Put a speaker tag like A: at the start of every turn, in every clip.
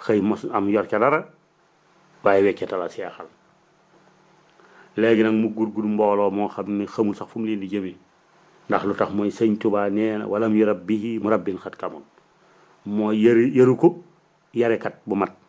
A: xëy mos am yor ca dara waaye wecceta la seexal léegi nag mu gurgur mbooloo moo xam ne xamul sax fu mu leen di jëmee ndax lu tax mooy sëñ Tuubaa nee na walam yu rab bihi mu rabbin xat kamoon mooy yëru ko yarekat bu mat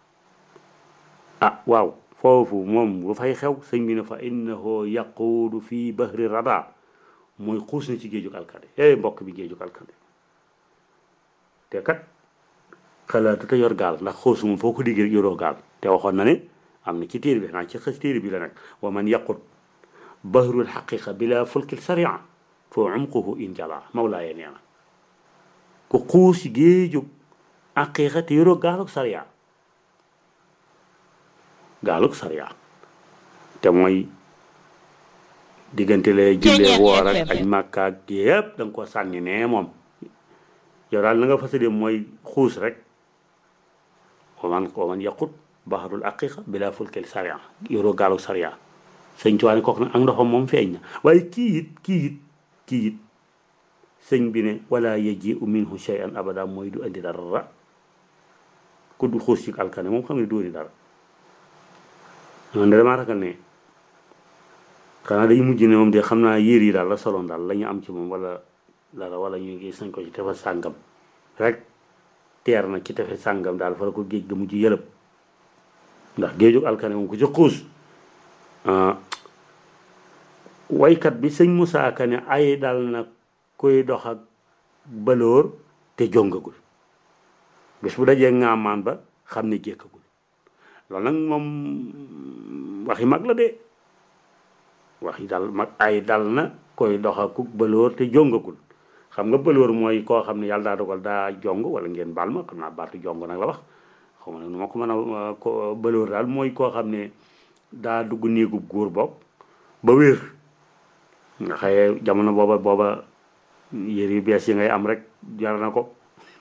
A: ah waaw foofu moom lu fay xew sëñ bi ne fa innahu yaquudu fii bahri rada mooy xuus na ci géejug alkande mbokk bi géejug alkande te kat xalaatu te yor gaal ndax xuus moom foo ko diggee yoroo gaal te waxoon na ne am na ci téere bi xanaa ci xës téere bi la nag wa man yaqut bahrul xaqiqa bila fulkil saria foo umquhu injala mawlaaye nee na ku xuus géejug xaqiqa te yoroo gaalug saria te mooy diggante lay jullee woor ak aj màkka ak yëpp da nga ko sànni ne moom yow daal na nga fasade mooy xuus rek waman yaqut baharul aqiqa bila fulkel saria yoroo gaalug saria sëñ Tuubaa ne kooku nag ak ndoxam moom feeñ na waaye kii it sëñ bi ne wala yaji'u minhu shay'an abada mooy du andi dara ku du xuus ci alkane moom xam ne du andi dara man de damaa ragal ne xanaa day mujj ne moom de xam naa yéer yi daal la soloon daal la ñu am ci moom wala dara wala ñu ngi sañ ko ci tefa sàngam rek teer na ci tefe sàngam daal fa la ko géej ga mujj yëlëb ndax géejug alkane moom ku ci xuus waykat bi sëñ Moussa Ka ne ay dal na koy dox ak balóor te jongagul bés bu dajee ngaamaan ba xam ne jékkagul loolu nag moom waxi mag la de waxi dal mag ay dal na koy dox ak balóor te jongagul xam nga balóor mooy koo xam ne yàlla daa dogal daa jong wala ngeen baal ma xam naa baatu jong nag la wax xaw ma nag nu ma ko mën a ko balóor daal mooy koo xam ne daa dugg néegub góor bopp ba wér nga xëye jamono booba yére yu bees yi ngay am rek jar na ko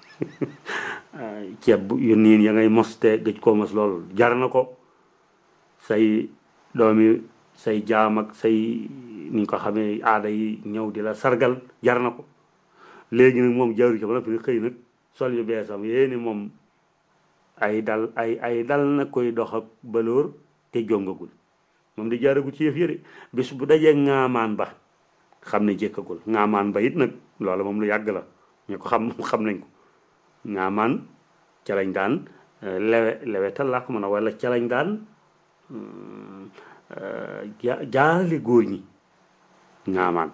A: ceeb yu niin ya ngay mos te gëj koo mos loolu jar na ko say doomi say jaam ak say ni nga ko xamee aada yi ñëw di la sargal jar na ko léegi nag moom jaru ci ba fi xëy nag sol yu beesam yéeni moom ay dal na koy dox ak balóor te jongagul moom di jaaragul ci yëf yëre bis bu dajee ngaamaan ba xam ne jékkagul ngaamaan ba it nag loolu moom lu yàgg la ñu ko xam nañ ko ngaamaan ca lañ daan lewetal laa ko mën a wala ca lañ daan jaarale góor ñi ngaamaan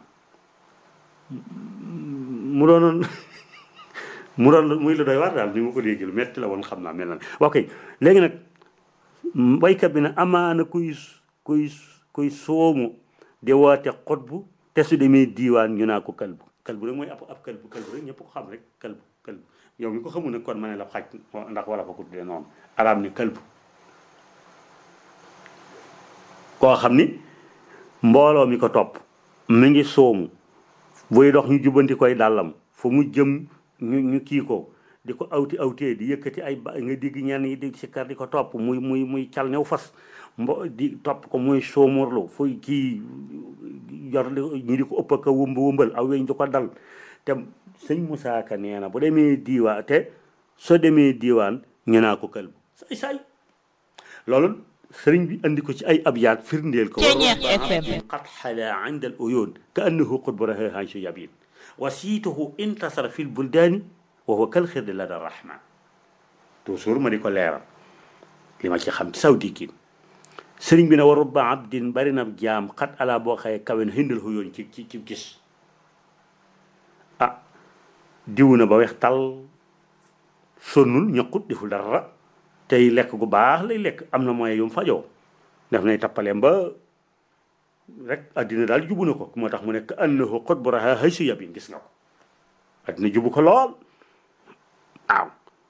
A: mu doonoon muy la doy waar daal ni ma ko dégg lu metti la woon xam naa mel na ok léegi nag waykat bi ne amaana kuy soomu di woote xutbu te su demee diiwaan ñu naa ko kalbu rek mooy ab kalbu rek ñëpp ko xam rek kalbu yow mi ko xamul nag kon ma ne la xaj ndax wala fa ko tuddee noonu araam ni kalbu koo xam ni mbooloo mi ko topp mi ngi soomu buy dox ñu jubbanti koy dàllam fu mu jëm ñu kii ko di ko awtee di yëkkati ay ba nga digg ñenn yi di sikkar di ko topp muy cal new fas di topp ko muy soomorlu fuy kii yor ñi di ko ëpp ak wëmbal aw weñ di ko dal te sëñ Moussa Ka nee na bu demee diiwaan te soo demee diiwaan ñu naa ko kalbu say loolu sëriñ bi andi ko ci ay abyaat firndeel ko qad xala inda al uyun ka annahu qutbu rahahansu yabin wasiituhu intasara fi l buldaani wa huwa kal xirdi lada rahman toujours ma di ko leeral li ma ci xam ci saw dikin sëriñ bi ne wa rubba abdin bari na jaam xat ala boo xaye kawen hindal xuyoon ci gis diw na ba weex tal sonnul ñaqut deful dara tey lekk gu baax lay lekk am na moyen yu mu fajoo def nay tappaleem ba rek addina daal jubu na ko moo tax mu nekk annahu qutbu raha haysu yabin gis nga ko addina jubu ko lool waaw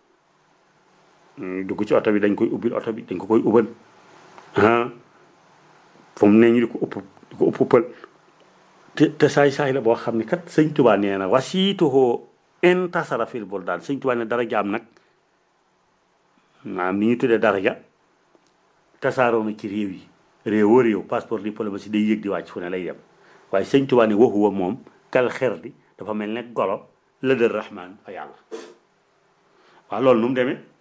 A: dugg ci oto bi dañ koy ubbil oto bi dañ ko koy ubbal fu mu ne ñu di ko uppal te saay-saay la boo xam ne kat sëñ Tuubaa nee na wasiituhu intasara fil buldaan sëñ Tuubaa ne dara jaam nag maanaam ni ñu tuddee daraja tasaaroo na ci réew passeport diplomatie day yéeg di wàcc fu ne lay dem waaye sëñ Tuubaa ne waxuwa moom kal xer di dafa mel ne golo la dër rahman fa yàlla waaw loolu nu mu demee